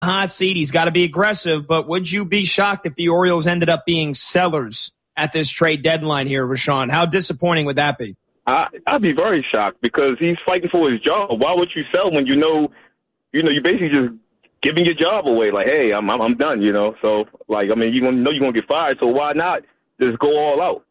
hot seat. He's got to be aggressive. But would you be shocked if the Orioles ended up being sellers at this trade deadline here, Rashawn? How disappointing would that be? I'd be very shocked because he's fighting for his job. Why would you sell when you're basically just giving your job away? Like, hey, I'm done, So, like, I mean, you're going to get fired, so why not just go all out?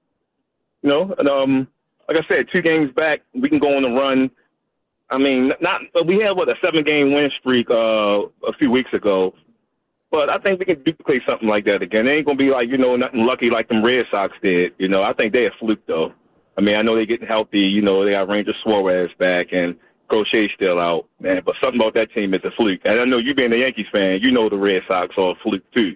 And, like I said, 2 games back, we can go on a run. I mean, we had, a 7-game win streak a few weeks ago. But I think we can duplicate something like that again. It ain't going to be like, nothing lucky like them Red Sox did. I think they're a fluke, though. I mean, I know they're getting healthy. They got Ranger Suarez back and Crochet's still out, man. But something about that team is a fluke. And I know you being a Yankees fan, the Red Sox are a fluke, too.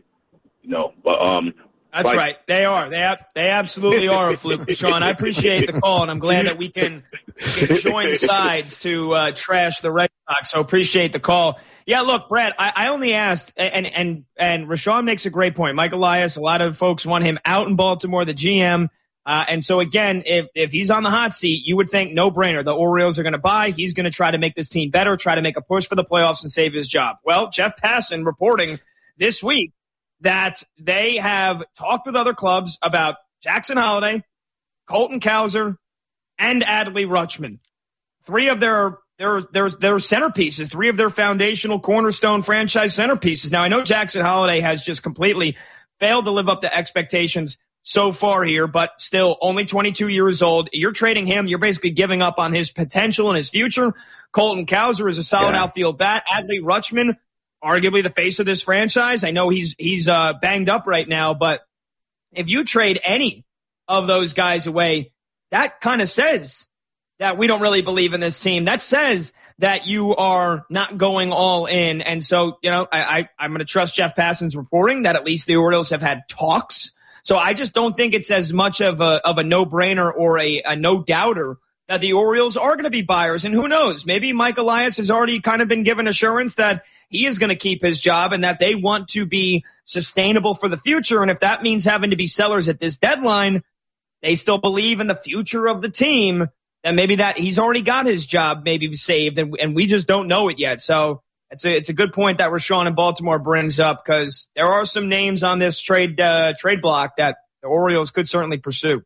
But That's right. They are. They absolutely are a fluke, Sean. I appreciate the call, and I'm glad that we can join sides to trash the Red Sox. So appreciate the call. Yeah, look, Brett, I only asked, and Rashawn makes a great point. Mike Elias, a lot of folks want him out in Baltimore, the GM. And so, again, if he's on the hot seat, you would think no-brainer. The Orioles are going to buy. He's going to try to make this team better, try to make a push for the playoffs and save his job. Well, Jeff Passan reporting this week that they have talked with other clubs about Jackson Holliday, Colton Cowser, and Adley Rutschman. 3 of their centerpieces, 3 of their foundational cornerstone franchise centerpieces. Now, I know Jackson Holliday has just completely failed to live up to expectations so far here, but still only 22 years old. You're trading him. You're basically giving up on his potential and his future. Colton Cowser is a solid outfield bat. Adley Rutschman, arguably the face of this franchise. I know he's banged up right now, but if you trade any of those guys away, that kind of says that we don't really believe in this team. That says that you are not going all in. And so, I'm going to trust Jeff Passan's reporting that at least the Orioles have had talks. So I just don't think it's as much of a no-brainer or a no-doubter that the Orioles are going to be buyers. And who knows, maybe Mike Elias has already kind of been given assurance that he is going to keep his job and that they want to be sustainable for the future. And if that means having to be sellers at this deadline, they still believe in the future of the team, then maybe that he's already got his job maybe saved, and we just don't know it yet. So it's a good point that Rashawn in Baltimore brings up, because there are some names on this trade block that the Orioles could certainly pursue.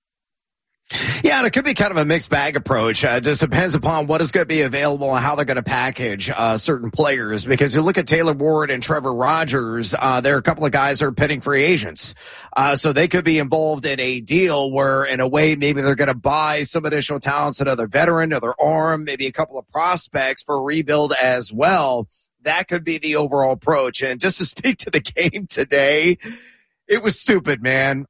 Yeah, and it could be kind of a mixed bag approach. It just depends upon what is going to be available and how they're going to package certain players. Because you look at Taylor Ward and Trevor Rogers, there are a couple of guys that are pitting free agents. So they could be involved in a deal where, in a way, maybe they're going to buy some additional talents, another veteran, another arm, maybe a couple of prospects for a rebuild as well. That could be the overall approach. And just to speak to the game today, it was stupid, man.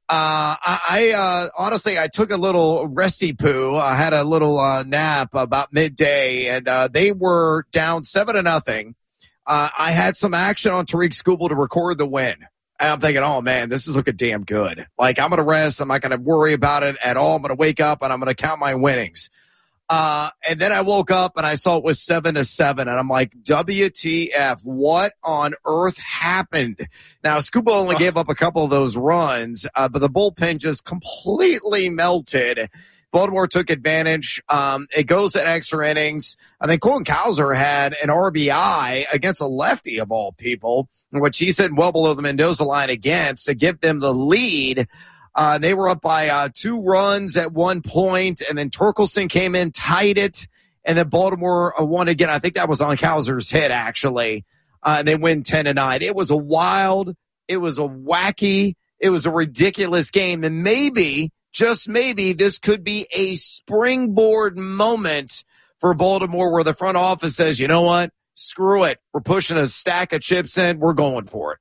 I honestly, I took a little resty poo. I had a little nap about midday, and they were down 7-0. I had some action on Tariq Skubal to record the win. And I'm thinking, oh, man, this is looking damn good. Like, I'm going to rest. I'm not going to worry about it at all. I'm going to wake up, and I'm going to count my winnings. And then I woke up and I saw it was 7-7, and I'm like, WTF, what on earth happened? Now, Skubal only gave up a couple of those runs, but the bullpen just completely melted. Baltimore took advantage. It goes to extra innings. I think Colton Cowser had an RBI against a lefty of all people, which he said well below the Mendoza line against to give them the lead. They were up by 2 runs at one point, and then Torkelson came in, tied it, and then Baltimore won again. I think that was on Cowser's hit, actually. And they win 10-9. It was a wild, it was a wacky, it was a ridiculous game. And maybe, just maybe, this could be a springboard moment for Baltimore where the front office says, you know what, screw it. We're pushing a stack of chips in. We're going for it.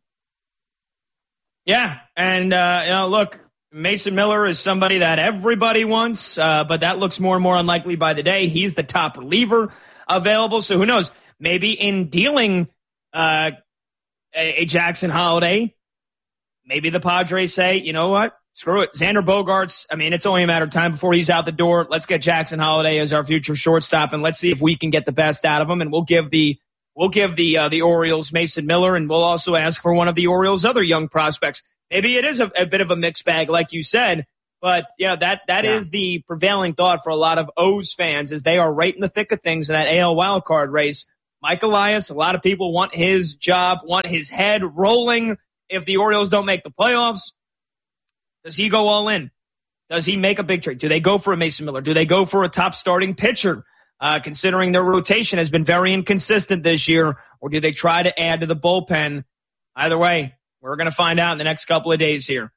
Yeah, and, look, Mason Miller is somebody that everybody wants, but that looks more and more unlikely by the day. He's the top reliever available, so who knows? Maybe in dealing a Jackson Holliday, maybe the Padres say, you know what? Screw it. Xander Bogaerts, I mean, it's only a matter of time before he's out the door. Let's get Jackson Holliday as our future shortstop, and let's see if we can get the best out of him, and we'll give the Orioles Mason Miller, and we'll also ask for one of the Orioles' other young prospects. Maybe it is a bit of a mixed bag, like you said, but that is the prevailing thought for a lot of O's fans, as they are right in the thick of things in that AL wildcard race. Mike Elias, a lot of people want his job, want his head rolling if the Orioles don't make the playoffs. Does he go all in? Does he make a big trade? Do they go for a Mason Miller? Do they go for a top starting pitcher, considering their rotation has been very inconsistent this year? Or do they try to add to the bullpen? Either way, we're going to find out in the next couple of days here.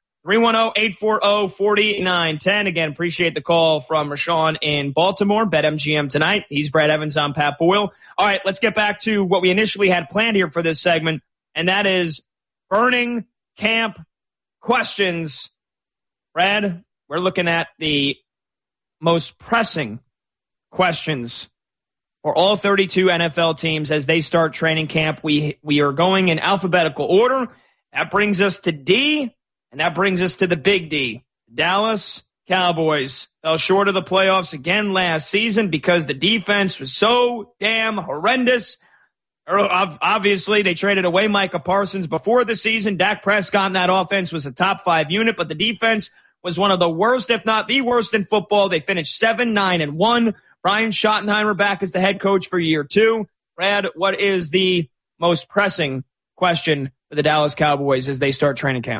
310-840-4910. Again, appreciate the call from Rashawn in Baltimore. BetMGM tonight. He's Brad Evans. I'm Pat Boyle. All right, let's get back to what we initially had planned here for this segment, and that is burning camp questions. Brad, we're looking at the most pressing questions for all 32 NFL teams as they start training camp. We are going in alphabetical order. That brings us to D. And that brings us to the big D. Dallas Cowboys fell short of the playoffs again last season because the defense was so damn horrendous. Obviously, they traded away Micah Parsons before the season. Dak Prescott in that offense was a top 5 unit, but the defense was one of the worst, if not the worst in football. They finished 7-9-1. Brian Schottenheimer back as the head coach for year 2. Brad, what is the most pressing question for the Dallas Cowboys as they start training camp?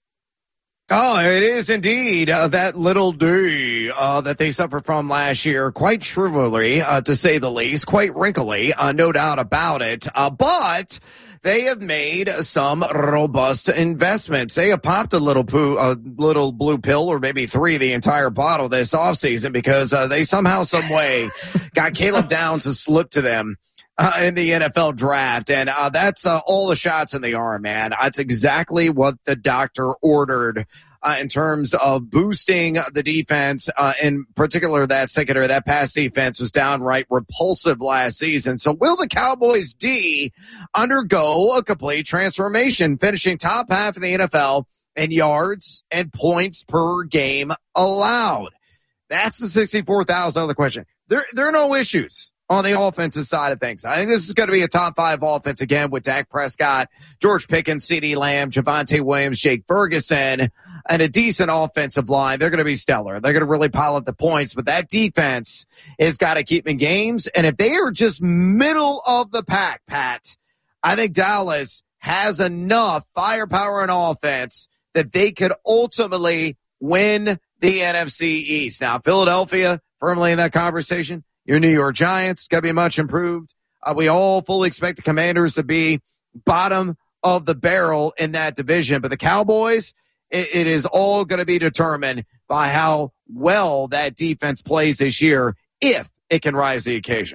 Oh, it is indeed that little D that they suffered from last year, quite trivially, to say the least, quite wrinkly, no doubt about it. But they have made some robust investments. They have popped a little blue pill, or maybe 3, the entire bottle this offseason, because they somehow, some way got Caleb Downs to slip to them in the NFL draft. And that's all the shots in the arm, man. That's exactly what the doctor ordered in terms of boosting the defense. In particular, that secondary, that pass defense was downright repulsive last season. So will the Cowboys D undergo a complete transformation, finishing top half of the NFL in yards and points per game allowed? That's the $64,000 question. There are no issues on the offensive side of things. I think this is going to be a top 5 offense again with Dak Prescott, George Pickens, CeeDee Lamb, Javonte Williams, Jake Ferguson, and a decent offensive line. They're going to be stellar. They're going to really pile up the points, but that defense has got to keep in games. And if they are just middle of the pack, Pat, I think Dallas has enough firepower and offense that they could ultimately win the NFC East. Now, Philadelphia firmly in that conversation. Your New York Giants got to be much improved. We all fully expect the Commanders to be bottom of the barrel in that division. But the Cowboys, it is all going to be determined by how well that defense plays this year, if it can rise to the occasion.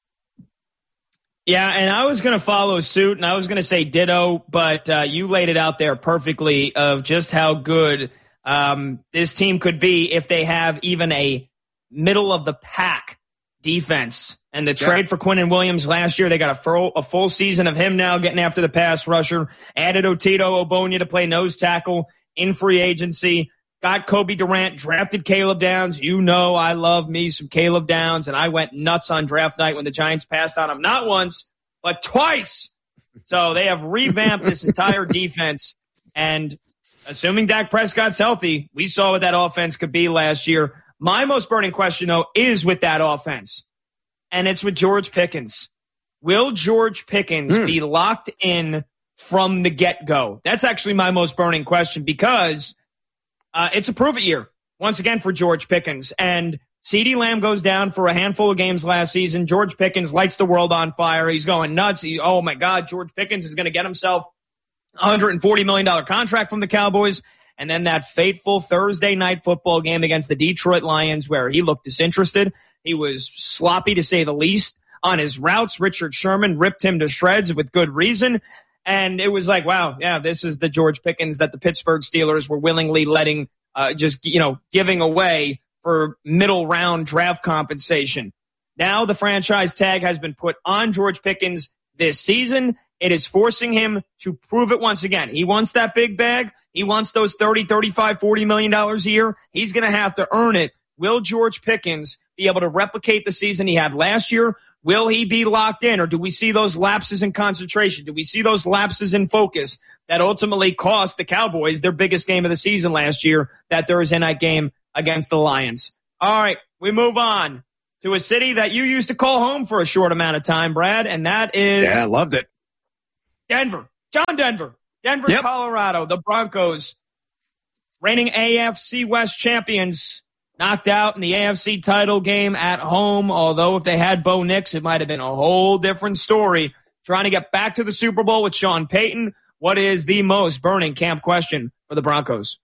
Yeah, and I was going to follow suit, and I was going to say ditto, but you laid it out there perfectly of just how good this team could be if they have even a middle-of-the-pack defense. And the trade for Quinnen Williams last year, they got a full season of him now getting after the pass rusher, added Otito Ogbonnia to play nose tackle in free agency, got Kobe Durant, drafted Caleb Downs. You know I love me some Caleb Downs, and I went nuts on draft night when the Giants passed on him, not once, but twice. So they have revamped this entire defense, and assuming Dak Prescott's healthy, we saw what that offense could be last year. My most burning question, though, is with that offense, and it's with George Pickens. Will George Pickens be locked in from the get-go? That's actually my most burning question, because it's a prove-it year, once again, for George Pickens. And CeeDee Lamb goes down for a handful of games last season. George Pickens lights the world on fire. He's going nuts. Oh, my God, George Pickens is going to get himself a $140 million contract from the Cowboys. And then that fateful Thursday night football game against the Detroit Lions, where he looked disinterested. He was sloppy, to say the least, on his routes. Richard Sherman ripped him to shreds with good reason. And it was like, wow, yeah, this is the George Pickens that the Pittsburgh Steelers were willingly letting, giving away for middle round draft compensation. Now the franchise tag has been put on George Pickens this season. It is forcing him to prove it once again. He wants that big bag. He wants those $30, $35, $40 million a year. He's going to have to earn it. Will George Pickens be able to replicate the season he had last year? Will he be locked in, or do we see those lapses in concentration? Do we see those lapses in focus that ultimately cost the Cowboys their biggest game of the season last year, that Thursday night game against the Lions? All right, we move on to a city that you used to call home for a short amount of time, Brad, and that is... Yeah, I loved it. Denver. Denver, yep. Colorado. The Broncos, reigning AFC West champions, knocked out in the AFC title game at home, although if they had Bo Nix, it might have been a whole different story. Trying to get back to the Super Bowl with Sean Payton. What is the most burning camp question for the Broncos?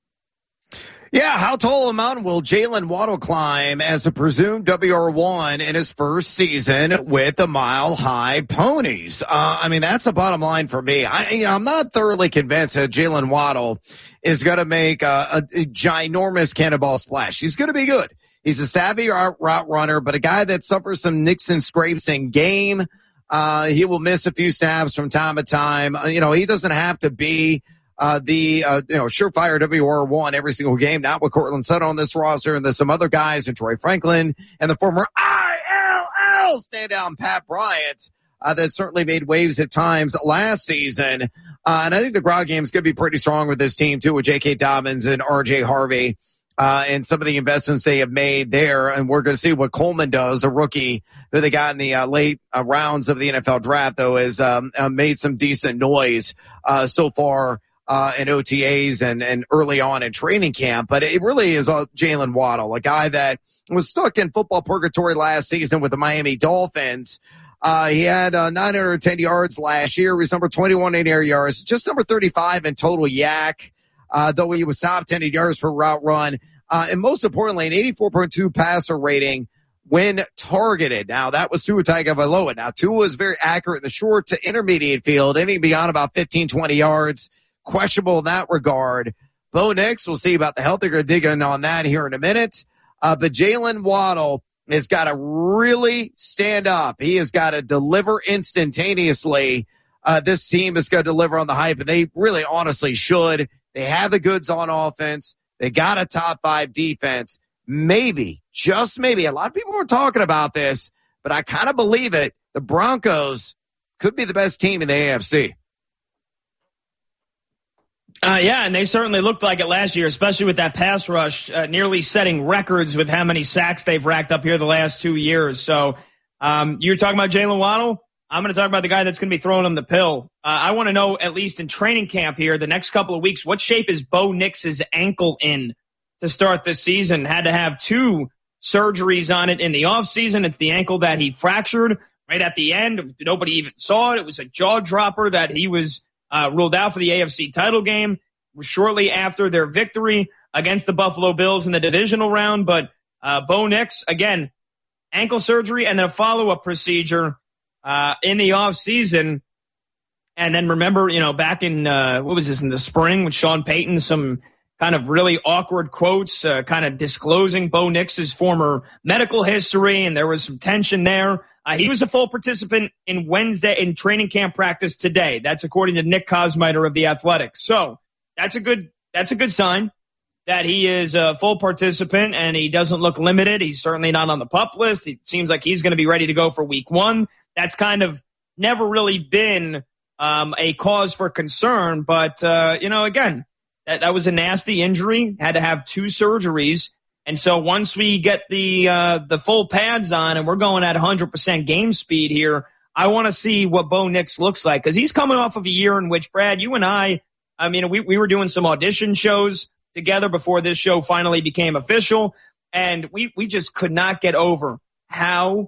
Yeah, how tall a mountain will Jalen Waddle climb as a presumed WR1 in his first season with the Mile High Ponies? I mean, that's the bottom line for me. I'm not thoroughly convinced that Jalen Waddle is going to make a ginormous cannonball splash. He's going to be good. He's a savvy route runner, but a guy that suffers some nicks and scrapes in game. He will miss a few snaps from time to time. He doesn't have to be surefire WR1 every single game, not with Cortland Sutton on this roster, and there's some other guys, and Troy Franklin, and the former ILL standout Pat Bryant, that certainly made waves at times last season. And I think the ground game is going to be pretty strong with this team, too, with J.K. Dobbins and R.J. Harvey, and some of the investments they have made there. And we're going to see what Coleman does, a rookie who they got in the late rounds of the NFL draft, though, has made some decent noise so far in OTAs and early on in training camp. But it really is Jalen Waddle, a guy that was stuck in football purgatory last season with the Miami Dolphins. He had 910 yards last year. He was number 21 in air yards, just number 35 in total yak, though he was top 10 in yards per route run. And most importantly, an 84.2 passer rating when targeted. Now, that was Tua Tagovailoa. Now, Tua was very accurate in the short to intermediate field, anything beyond about 15, 20 yards. Questionable in that regard. Bo Nix, we'll see about the health. They're going to dig in on that here in a minute. But Jalen Waddle has got to really stand up. He has got to deliver instantaneously. This team is going to deliver on the hype, and they really honestly should. They have the goods on offense. They got a top 5 defense. Maybe, just maybe, a lot of people were talking about this, but I kind of believe it. The Broncos could be the best team in the AFC. Yeah, and they certainly looked like it last year, especially with that pass rush, nearly setting records with how many sacks they've racked up here the last 2 years. So you're talking about Jalen Waddle. I'm going to talk about the guy that's going to be throwing him the pill. I want to know, at least in training camp here, the next couple of weeks, what shape is Bo Nix's ankle in to start this season? Had to have 2 surgeries on it in the offseason. It's the ankle that he fractured right at the end. Nobody even saw it. It was a jaw dropper that he was ruled out for the AFC title game shortly after their victory against the Buffalo Bills in the divisional round. But Bo Nix, again, ankle surgery and then a follow-up procedure in the offseason. And then remember, back in, in the spring with Sean Payton, some kind of really awkward quotes, kind of disclosing Bo Nix's former medical history, and there was some tension there. He was a full participant in Wednesday in training camp practice today. That's according to Nick Kosmider of The Athletic. So that's a good sign that he is a full participant and he doesn't look limited. He's certainly not on the PUP list. It seems like he's going to be ready to go for week 1. That's kind of never really been a cause for concern. But, again, that was a nasty injury, had to have 2 surgeries. And so once we get the full pads on and we're going at 100% game speed here, I want to see what Bo Nix looks like, because he's coming off of a year in which, Brad, you and we were doing some audition shows together before this show finally became official, and we just could not get over how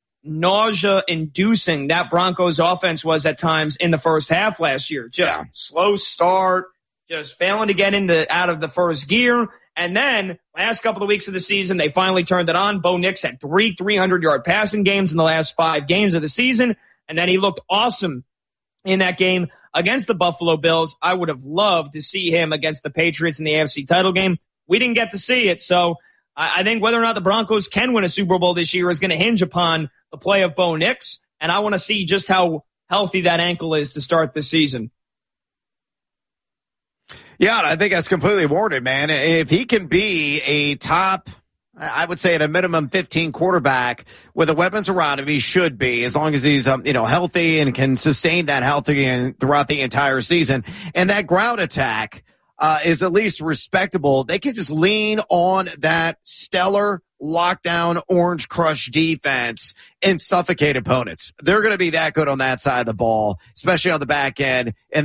nausea-inducing that Broncos offense was at times in the first half last year. Just slow start, just failing to get out of the first gear. And then, last couple of weeks of the season, they finally turned it on. Bo Nix had 3 300-yard passing games in the last 5 games of the season, and then he looked awesome in that game against the Buffalo Bills. I would have loved to see him against the Patriots in the AFC title game. We didn't get to see it, so I think whether or not the Broncos can win a Super Bowl this year is going to hinge upon the play of Bo Nix, and I want to see just how healthy that ankle is to start the season. Yeah, I think that's completely warranted, man. If he can be a top, I would say at a minimum 15 quarterback with the weapons around him, he should be, as long as he's healthy and can sustain that healthy throughout the entire season. And that ground attack is at least respectable. They can just lean on that stellar lockdown, orange crush defense and suffocate opponents. They're going to be that good on that side of the ball, especially on the back end. And